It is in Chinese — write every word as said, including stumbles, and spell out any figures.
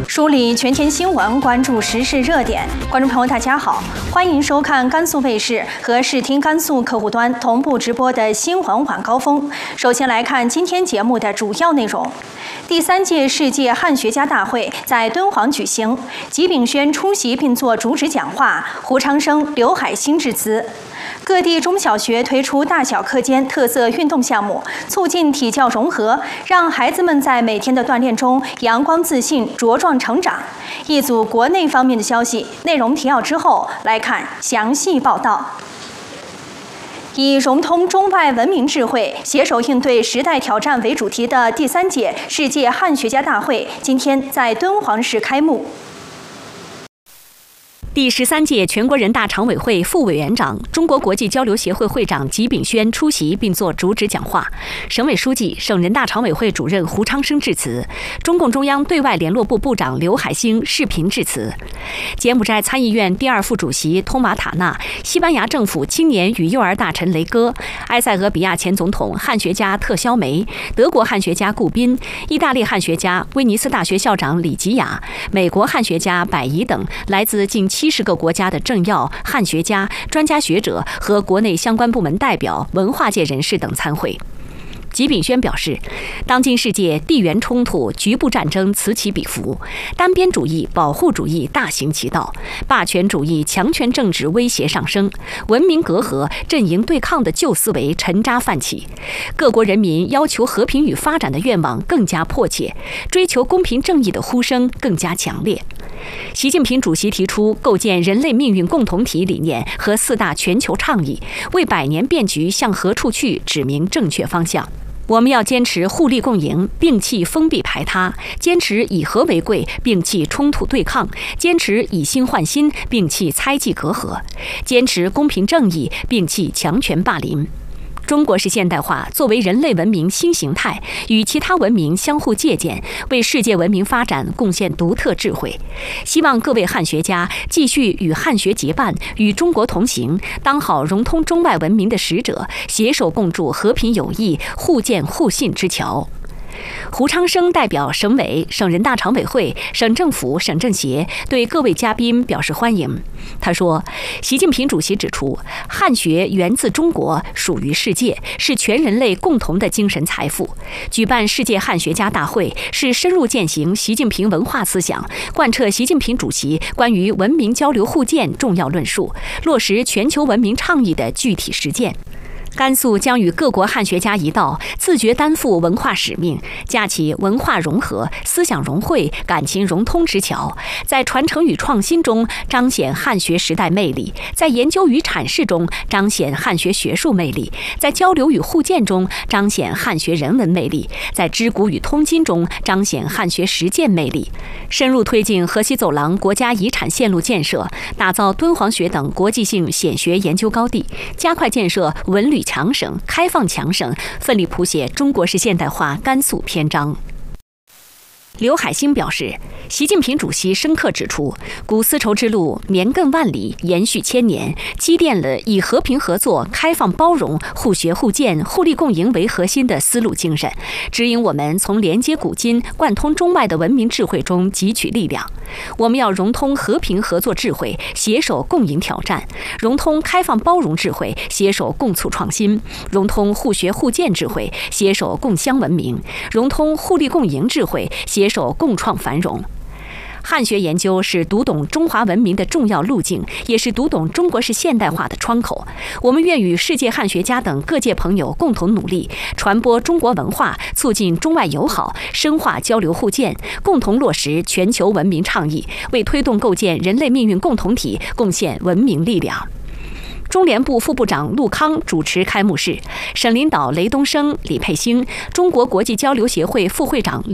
梳理全天新闻，关注时事热点。观众朋友，大家好，欢迎收看甘肃卫视和视听甘肃客户端同步直播的新闻晚高峰。首先来看今天节目的主要内容。第三届世界汉学家大会在敦煌举行，吉炳轩出席并作主旨讲话，胡昌生、刘海星致辞。各地中小学推出大小课间特色运动项目，促进体教融合，让孩子们在每天的锻炼中阳光自信、茁壮成长。一组国内方面的消息，内容提要之后来看详细报道。以融通中外文明智慧，携手应对时代挑战为主题的第三届世界汉学家大会今天在敦煌市开幕。 第十三届全国人大常委会副委员长、中国国际交流协会会长吉炳轩出席并作主旨讲话，省委书记、省人大常委会主任胡昌生致辞，中共中央对外联络部部长刘海星视频致辞。柬埔寨参议院第二副主席通马塔纳、西班牙政府青年与幼儿大臣雷戈、埃塞俄比亚前总统汉学家特肖梅、德国汉学家顾宾、意大利汉学家威尼斯大学校长李吉雅、美国汉学家百宜等来自近七十个国家的政要、汉学家、专家学者和国内相关部门代表、文化界人士等参会。吉炳轩表示，当今世界地缘冲突、局部战争此起彼伏，单边主义、保护主义大行其道，霸权主义、强权政治威胁上升，文明隔阂、阵营对抗的旧思维沉渣泛起，各国人民要求和平与发展的愿望更加迫切，追求公平正义的呼声更加强烈。习近平主席提出构建人类命运共同体理念和四大全球倡议，为百年变局向何处去指明正确方向。我们要坚持互利共赢，摒弃封闭排他；坚持以和为贵，摒弃冲突对抗；坚持以心换心，摒弃猜忌隔阂；坚持公平正义，摒弃强权霸凌。中国式现代化作为人类文明新形态，与其他文明相互借鉴，为世界文明发展贡献独特智慧。希望各位汉学家继续与汉学结伴，与中国同行，当好融通中外文明的使者，携手共筑和平友谊、互鉴互信之桥。胡昌生代表省委、省人大常委会、省政府、省政协对各位嘉宾表示欢迎。他说，习近平主席指出，汉学源自中国，属于世界，是全人类共同的精神财富。举办世界汉学家大会，是深入践行习近平文化思想，贯彻习近平主席关于文明交流互鉴重要论述，落实全球文明倡议的具体实践。甘肃将与各国汉学家一道，自觉担负文化使命，架起文化融合、思想融汇、感情融通之桥，在传承与创新中彰显汉学时代魅力，在研究与阐释中彰显汉学学术魅力，在交流与互鉴中彰显汉学人文魅力，在知古与通今中彰显汉学实践魅力，深入推进河西走廊国家遗产线路建设，打造敦煌学等国际性显学研究高地，加快建设文旅强省、开放强省，奋力谱写中国式现代化甘肃篇章。刘海星表示，习近平主席深刻指出，古丝绸之路绵亘万里，延续千年，积淀了以和平合作、开放包容、互学互鉴、互利共赢为核心的丝路精神，指引我们从连接古今、贯通中外的文明智慧中汲取力量。我们要融通和平合作智慧，携手共赢挑战；融通开放包容智慧，携手共促创新；融通互学互鉴智慧，携手共襄文明；融通互利共赢智慧，携手共创繁荣。汉学研究是读懂中华文明的重要路径，也是读懂中国式现代化的窗口。我们愿与世界汉学家等各界朋友共同努力，传播中国文化，促进中外友好，深化交流互鉴，共同落实全球文明倡议，为推动构建人类命运共同体贡献文明力量。中联部副部长陆康主持开幕式，省领导雷东升、李佩兴，中国国际交流协会副会长